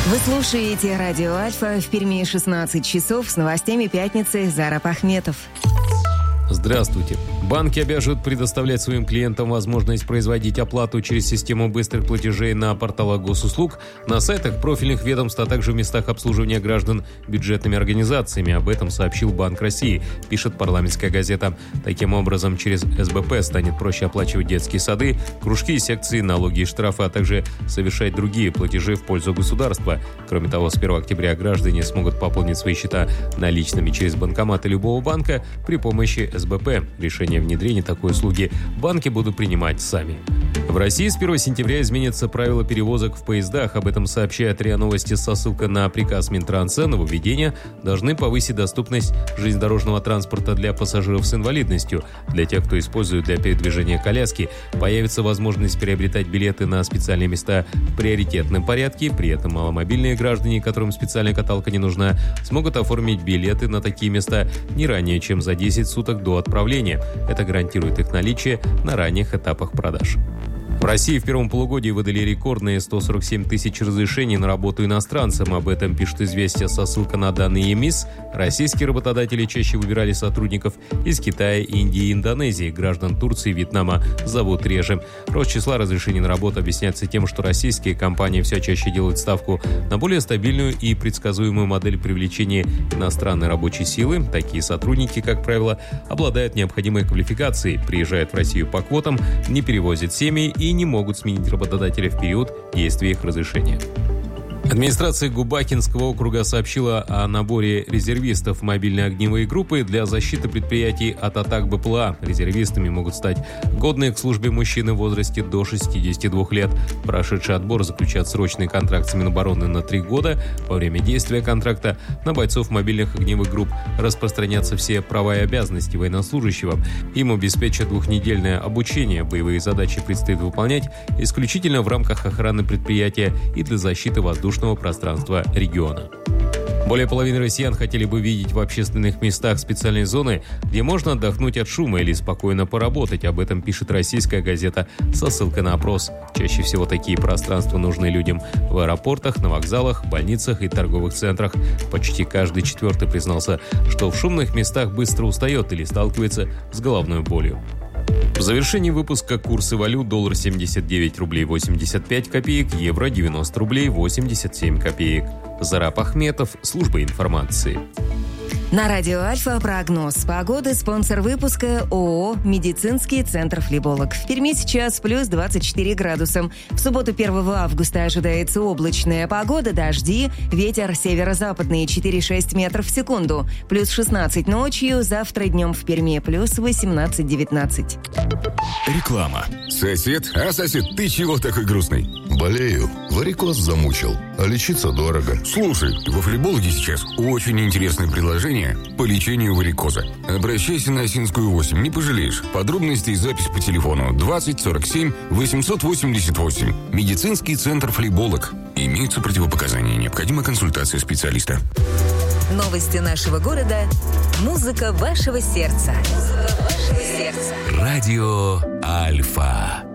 Вы слушаете радио Альфа. В Перми 16 часов с новостями пятницы. Зара Пахметов. Здравствуйте. Банки обяжут предоставлять своим клиентам возможность производить оплату через систему быстрых платежей на порталах госуслуг, на сайтах профильных ведомств, а также в местах обслуживания граждан бюджетными организациями. Об этом сообщил Банк России, пишет «Парламентская газета». Таким образом, через СБП станет проще оплачивать детские сады, кружки, секции, налоги и штрафы, а также совершать другие платежи в пользу государства. Кроме того, с 1 октября граждане смогут пополнить свои счета наличными через банкоматы любого банка при помощи СБП. Решение внедрения такой услуги банки будут принимать сами. В России с 1 сентября изменятся правила перевозок в поездах. Об этом сообщает РИА Новости со ссылкой на приказ Минтранса. Нововведения должны повысить доступность железнодорожного транспорта для пассажиров с инвалидностью. Для тех, кто использует для передвижения коляски, появится возможность приобретать билеты на специальные места в приоритетном порядке. При этом маломобильные граждане, которым специальная каталка не нужна, смогут оформить билеты на такие места не ранее, чем за 10 суток до отправления. Это гарантирует их наличие на ранних этапах продаж. В России в первом полугодии выдали рекордные 147 тысяч разрешений на работу иностранцам. Об этом пишет «Известия» со ссылкой на данные ЕМИС. Российские работодатели чаще выбирали сотрудников из Китая, Индии и Индонезии. Граждан Турции и Вьетнама зовут реже. Рост числа разрешений на работу объясняется тем, что российские компании все чаще делают ставку на более стабильную и предсказуемую модель привлечения иностранной рабочей силы. Такие сотрудники, как правило, обладают необходимой квалификацией, приезжают в Россию по квотам, не перевозят семьи и не могут сменить работодателя в период действия их разрешения. Администрация Губакинского округа сообщила о наборе резервистов в мобильные огневые группы для защиты предприятий от атак БПЛА. Резервистами могут стать годные к службе мужчины в возрасте до 62 лет. Прошедший отбор заключат срочный контракт с Минобороны на 3 года. Во время действия контракта на бойцов мобильных огневых групп распространятся все права и обязанности военнослужащего. Им обеспечат двухнедельное обучение. Боевые задачи предстоит выполнять исключительно в рамках охраны предприятия и для защиты воздушного пространства региона. Более половины россиян хотели бы видеть в общественных местах специальные зоны, где можно отдохнуть от шума или спокойно поработать. Об этом пишет «Российская газета» со ссылкой на опрос. Чаще всего такие пространства нужны людям в аэропортах, на вокзалах, больницах и торговых центрах. Почти каждый четвертый признался, что в шумных местах быстро устает или сталкивается с головной болью. В завершении выпуска курсы валют: доллар 79 рублей 85 копеек, евро 90 рублей 87 копеек. Зара Пахметов, служба информации. На радио Альфа прогноз погоды. Спонсор выпуска ООО «Медицинский центр Флеболог». В Перми сейчас плюс 24 градуса. В субботу 1 августа ожидается облачная погода, дожди, ветер северо-западный 4,6 метров в секунду. Плюс 16 ночью, завтра днем в Перми плюс 18-19. Реклама. Сосед, ты чего такой грустный? Болею. Варикоз замучил. А лечиться дорого. Слушай, во Флебологе сейчас очень интересное предложение по лечению варикоза. Обращайся на Осинскую 8, не пожалеешь. Подробности и запись по телефону 20 47 888. Медицинский центр Флеболог. Имеются противопоказания. Необходима консультация специалиста. Новости нашего города. Музыка вашего сердца. Радио Альфа.